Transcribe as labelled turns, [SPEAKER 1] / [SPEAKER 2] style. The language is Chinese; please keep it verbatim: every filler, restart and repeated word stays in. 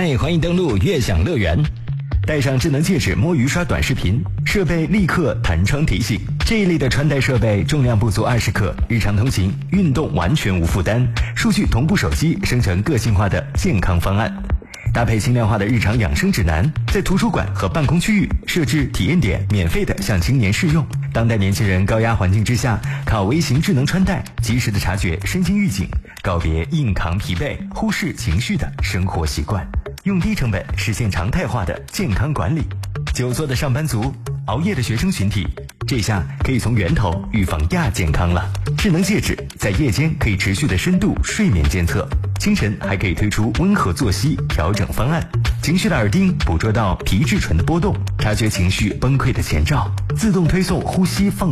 [SPEAKER 1] 嗨，欢迎登录悦享乐园。戴上智能戒指摸鱼刷短视频，设备立刻弹窗提醒。这一类的穿戴设备重量不足二十克，日常通勤、运动完全无负担。数据同步手机，生成个性化的健康方案。搭配轻量化的日常养生指南，在图书馆和办公区域设置体验点，免费的向青年试用。当代年轻人高压环境之下，靠微型智能穿戴，及时的察觉身心预警，告别硬扛疲惫、忽视情绪的生活习惯，用低成本实现常态化的健康管理。久坐的上班族、熬夜的学生群体，这下可以从源头预防亚健康了。智能戒指在夜间可以持续的深度睡眠监测，清晨还可以推出温和作息调整方案。情绪的耳钉捕捉到皮质醇的波动，察觉情绪崩溃的前兆，自动推送呼吸放